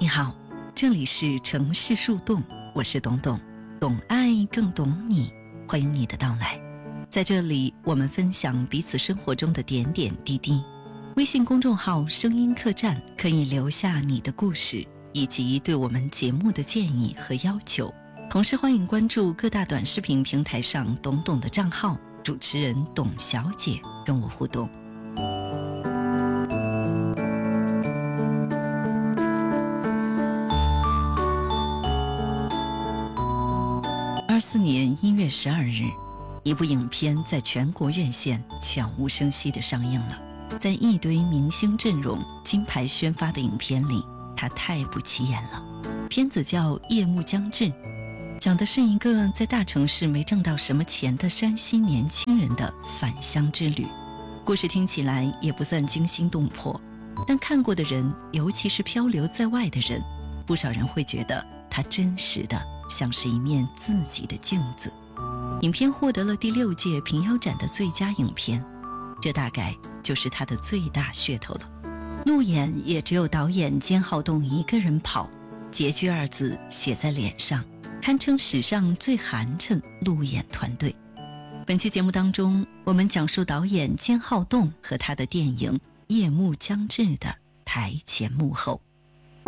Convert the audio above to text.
你好，这里是城市树洞，我是董董，懂爱更懂你，欢迎你的到来。在这里，我们分享彼此生活中的点点滴滴。微信公众号声音客栈可以留下你的故事以及对我们节目的建议和要求，同时欢迎关注各大短视频平台上董董的账号，主持人董小姐跟我互动。24年1月12日，一部影片在全国院线悄无声息地上映了。在一堆明星阵容金牌宣发的影片里，它太不起眼了。片子叫《夜幕将至》，讲的是一个在大城市没挣到什么钱的山西年轻人的返乡之旅。故事听起来也不算惊心动魄，但看过的人，尤其是漂流在外的人，不少人会觉得它真实的像是一面自己的镜子。影片获得了第6届平遥展的最佳影片，这大概就是它的最大噱头了。路演也只有导演兼浩栋一个人跑，拮据2字写在脸上，堪称史上最寒碜路演团队。本期节目当中，我们讲述导演兼浩栋和他的电影《夜幕将至》的台前幕后。